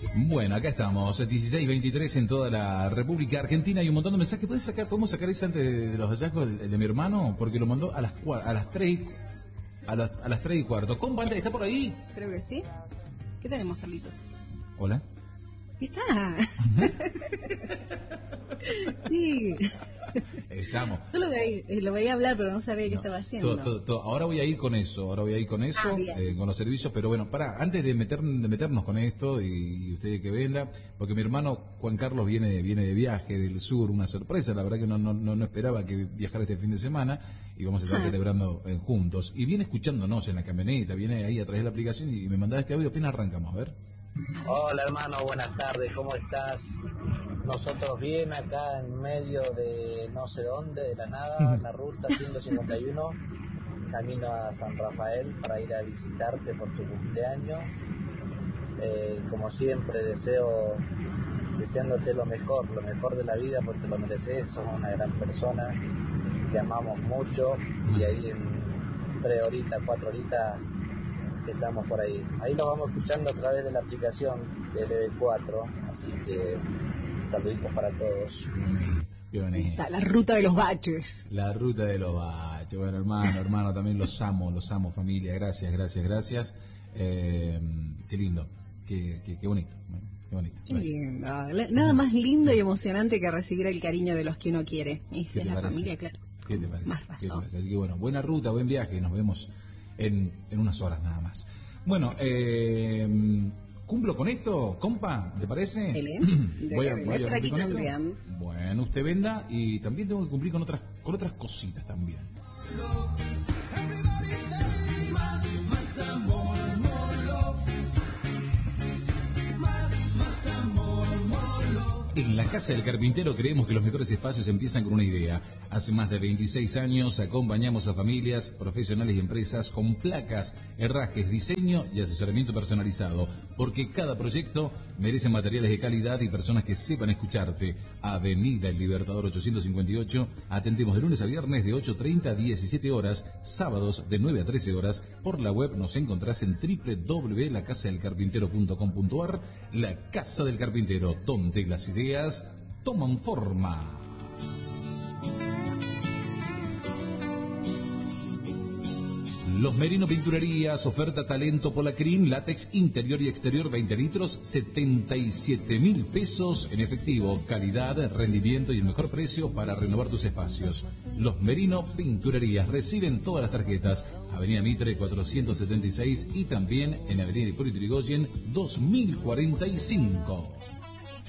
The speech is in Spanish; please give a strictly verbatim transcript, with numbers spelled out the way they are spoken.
Bueno, acá estamos, dieciséis veintitrés en toda la República Argentina. Hay un montón de mensajes. ¿Puedes sacar, podemos sacar ese antes de, de los hallazgos de, de mi hermano? Porque lo mandó a las cua- a las tres y, a las, a las tres y cuarto. Compa, ¿está por ahí? Creo que sí. ¿Qué tenemos, Carlitos? Hola. Está. Sí. Estamos. Yo lo veía, lo veía hablar, pero no sabía qué No, estaba haciendo. todo, todo, todo. Ahora voy a ir con eso, ahora voy a ir con eso, Ah, eh, con los servicios, pero bueno, para antes de, meter, de meternos con esto y, y ustedes que vengan, porque mi hermano Juan Carlos viene viene de viaje del sur, una sorpresa, la verdad que no no no, no esperaba que viajara este fin de semana y vamos a estar Ah. celebrando eh, juntos. Y viene escuchándonos en la camioneta, viene ahí a través de la aplicación y me mandaba este audio, apenas arrancamos, a ver. Hola hermano, buenas tardes, ¿cómo estás? Nosotros bien acá en medio de no sé dónde, de la nada, la ruta ciento cincuenta y uno, camino a San Rafael para ir a visitarte por tu cumpleaños. Eh, como siempre deseo, deseándote lo mejor, lo mejor de la vida porque te lo mereces, sos una gran persona, te amamos mucho y ahí en tres horitas, cuatro horitas que estamos por ahí. Ahí lo vamos escuchando a través de la aplicación de L B cuatro, así que saluditos para todos. Qué bonito. Está la ruta de los baches. La ruta de los baches. Bueno, hermano, hermano, también los amo, los amo, familia. Gracias, gracias, gracias. Eh, qué lindo, qué, qué, qué bonito. Bueno, qué bonito. Qué Gracias. lindo. Nada más lindo y emocionante que recibir el cariño de los que uno quiere. Y si ¿Qué es te la parece? familia, claro. ¿Qué te parece? Más ¿Qué te razón. parece? Así que bueno, buena ruta, buen viaje y nos vemos en, en unas horas nada más. Bueno, eh, ¿cumplo con esto, compa? ¿Te parece? Dele. voy a, Dele, voy a por aquí cumplir con esto. también. Bueno, usted venda y también tengo que cumplir con otras, con otras cositas también. En la Casa del Carpintero creemos que los mejores espacios empiezan con una idea. Hace más de veintiséis años acompañamos a familias, profesionales y empresas con placas, herrajes, diseño y asesoramiento personalizado. Porque cada proyecto merece materiales de calidad y personas que sepan escucharte. Avenida El Libertador ochocientos cincuenta y ocho. Atendemos de lunes a viernes de ocho treinta a diecisiete horas, sábados de nueve a trece horas. Por la web nos encontrás en doble u doble u doble u punto la casa del carpintero punto com punto a r. La Casa del Carpintero, donde las ideas toman forma. Los Merino Pinturerías, oferta talento Polacrín, látex interior y exterior veinte litros, setenta y siete mil pesos en efectivo, calidad, rendimiento y el mejor precio para renovar tus espacios. Los Merino Pinturerías reciben todas las tarjetas, Avenida Mitre cuatrocientos setenta y seis y también en Avenida Hipólito Yrigoyen dos mil cuarenta y cinco.